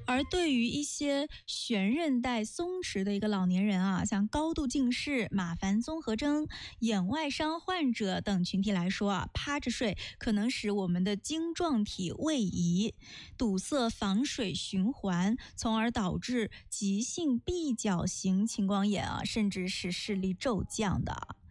而对于一些悬韧带松弛的一个老年人啊，像高度近视、马凡综合征、眼外伤患者等群体来说啊，趴着睡可能使我们的晶状体位移，堵塞房水循环，从而导致急性闭角型青光眼啊，甚至是视力骤降的。